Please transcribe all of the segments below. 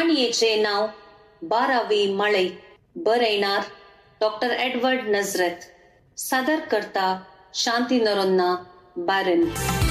काणयेचे नाव 12वी मळई. बरयणार doctor Edward नजरेत. सादर करता शांती नरोन्ना बॅरन.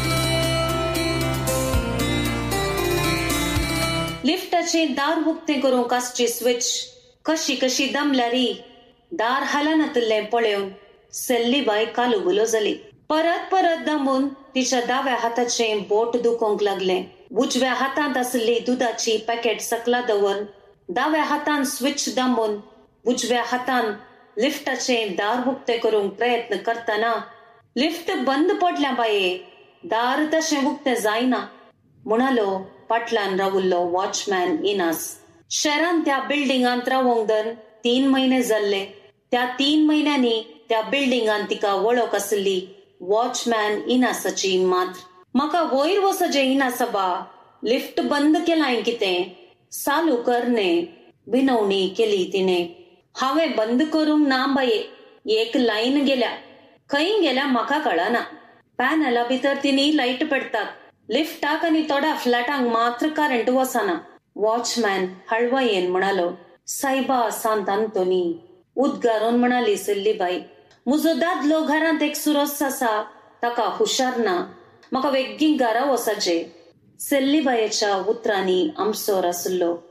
लिफ्टाचे दार उक्ते करूंक आसची स्विच कशी कशी दमल्यारी दार हलनातले पळयोन सेल्लीबाई कालुबुलो जाली. परत परत दमून तिच्या दाव्या हाताचे बोट दुखोंक लागले. उजव्या हातांत आसली दुधाची पॅकेट सकला दवरून दाव्या हातान स्विच दामून उजव्या हातान लिफ्टाचे दार उक्ते करूंक प्रयत्न करतना लिफ्ट बंद पडल्या बाये. दार तशें उक्ते जायना म्हणालो फाटल्यान रावुल्लो वॉचमॅन इनास. शहरान त्या बिल्डिंगांत रावोंक दर 3 म्हयने जाल्ले. त्या 3 म्हयन्यांनी त्या बिल्डिंगांत तिका वळख आसली वॉचमॅन इनासाची मात्र. म्हाका वयर वचचें इनासाबा. लिफ्ट बंद केलाय कितें? चालू करने विनवणी केली तिने. हांवें बंद करूंक ना बाये. एक लायन गेल्या. खंय गेल्या म्हाका कळना. पॅनला भितर तिनी लायट पेटतात. लिफ्टाक आनी थोड्या फ्लॅटांक मात्र करंट वचना. वॉचमॅन हळवयेन म्हणालो. सायबा सांत आंतोनी उद्गारून म्हणाली सेल्लीबाई. म्हजो दादलो घरांत एक सुरोस आसा. ताका हुशार ना. म्हाका वेग्गीं घरा वचचें. सेल्लीबायेच्या उतरांनी आमसोर आसलो.